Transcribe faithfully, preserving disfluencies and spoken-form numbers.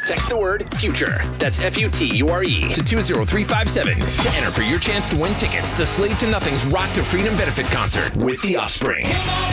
Text the word FUTURE, that's F U T U R E, to two zero three five seven to enter for your chance to win tickets to Slave to Nothing's Rock to Freedom benefit concert with The Offspring.